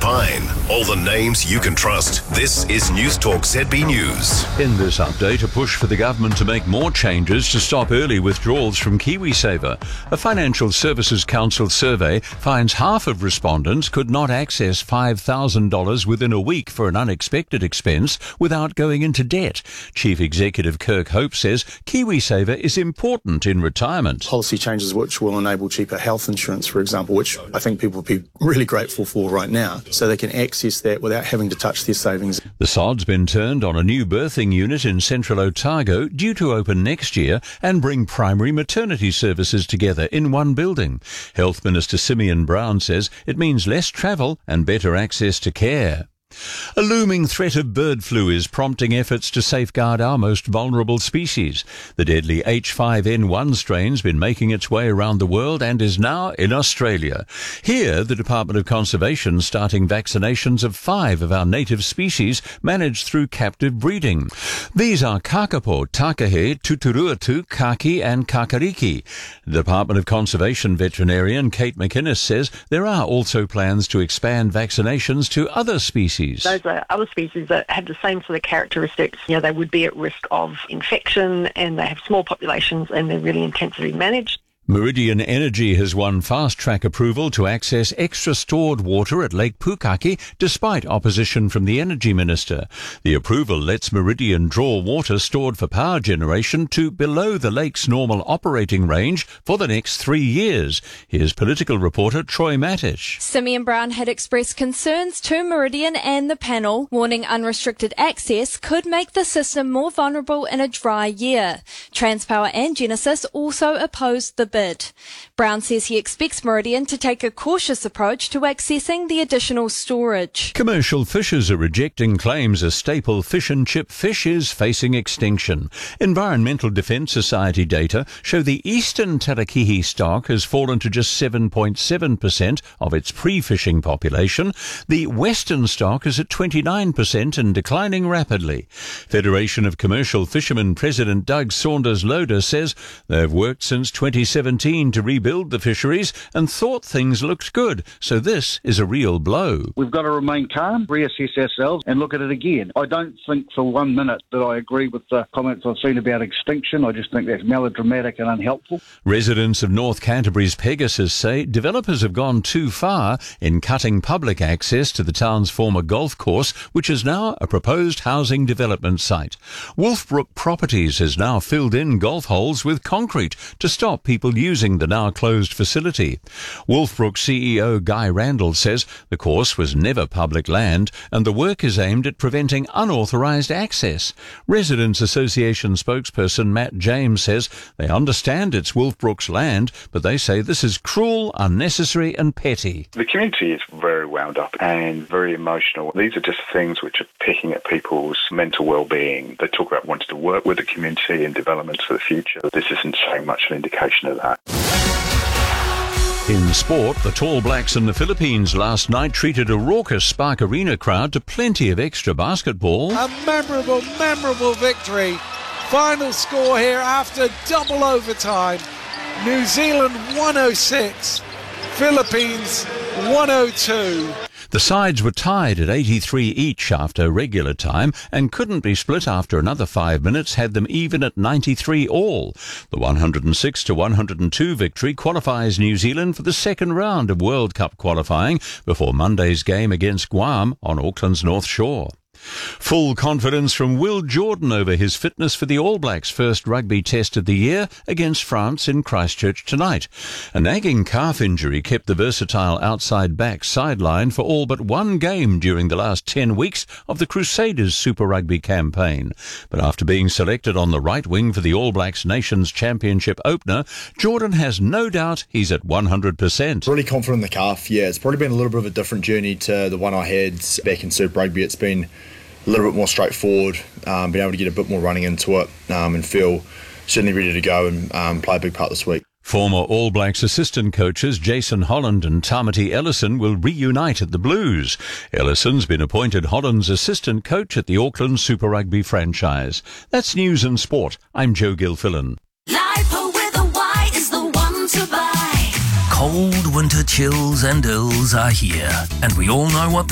Pine. All the names you can trust. This is News Talk ZB News. In this update, a push for the government to make more changes to stop early withdrawals from KiwiSaver. A Financial Services Council survey finds half of respondents could not access $5,000 within a week for an unexpected expense without going into debt. Chief Executive Kirk Hope says KiwiSaver is important in retirement. Policy changes which will enable cheaper health insurance, for example, which I think people will be really grateful for right now, so they can access that without having to touch their savings. The sod's been turned on a new birthing unit in central Otago, due to open next year and bring primary maternity services together in one building. Health Minister Simeon Brown says it means less travel and better access to care. A looming threat of bird flu is prompting efforts to safeguard our most vulnerable species. The deadly H5N1 strain's been making its way around the world and is now in Australia. Here, the Department of Conservation starting vaccinations of 5 of our native species managed through captive breeding. These are kakapo, takahe, tuturuatu, kaki and kakariki. The Department of Conservation veterinarian Kate McInnes says there are also plans to expand vaccinations to other species. Those are other species that have the same sort of characteristics. They would be at risk of infection, and they have small populations, and they're really intensively managed. Meridian Energy has won fast-track approval to access extra stored water at Lake Pukaki despite opposition from the Energy Minister. The approval lets Meridian draw water stored for power generation to below the lake's normal operating range for the next 3 years. Here's political reporter Troy Matish. Simeon Brown had expressed concerns to Meridian and the panel, warning unrestricted access could make the system more vulnerable in a dry year. Transpower and Genesis also opposed the bid. Brown says he expects Meridian to take a cautious approach to accessing the additional storage. Commercial fishers are rejecting claims a staple fish and chip fish is facing extinction. Environmental Defence Society data show the eastern Tarakihi stock has fallen to just 7.7% of its pre-fishing population. The western stock is at 29% and declining rapidly. Federation of Commercial Fishermen President Doug Saunders-Loder says they've worked since 2017 to rebuild the fisheries and thought things looked good, so this is a real blow. We've got to remain calm, reassess ourselves and look at it again. I don't think for 1 minute that I agree with the comments I've seen about extinction. I just think that's melodramatic and unhelpful. Residents of North Canterbury's Pegasus say developers have gone too far in cutting public access to the town's former golf course, which is now a proposed housing development site. Wolfbrook Properties has now filled in golf holes with concrete to stop people using the now closed facility. Wolfbrook CEO Guy Randall says the course was never public land and the work is aimed at preventing unauthorised access. Residents Association spokesperson Matt James says they understand it's Wolfbrook's land, but they say this is cruel, unnecessary and petty. The community is very wound up and very emotional. These are just things which are picking at people's mental well-being. They talk about wanting to work with the community and developments for the future. This isn't so much an indication of that. In sport, the Tall Blacks in the Philippines last night treated a raucous Spark Arena crowd to plenty of extra basketball. A memorable victory. Final score here after double overtime. New Zealand 106, Philippines 102. The sides were tied at 83 each after regular time and couldn't be split after another 5 minutes had them even at 93 all. The 106-102 victory qualifies New Zealand for the second round of World Cup qualifying before Monday's game against Guam on Auckland's North Shore. Full confidence from Will Jordan over his fitness for the All Blacks' first rugby test of the year against France in Christchurch tonight. A nagging calf injury kept the versatile outside back sidelined for all but one game during the last 10 weeks of the Crusaders Super Rugby campaign. But after being selected on the right wing for the All Blacks Nations Championship opener, Jordan has no doubt he's at 100%. Really confident in the calf, yeah. It's probably been a little bit of a different journey to the one I had back in Super Rugby. It's been a little bit more straightforward, being able to get a bit more running into it and feel certainly ready to go and play a big part this week. Former All Blacks assistant coaches Jason Holland and Tamati Ellison will reunite at the Blues. Ellison's been appointed Holland's assistant coach at the Auckland Super Rugby franchise. That's News and Sport. I'm Joe Gilfillan. Lipo with a Y is the one to buy. Cold winter chills and ills are here, and we all know what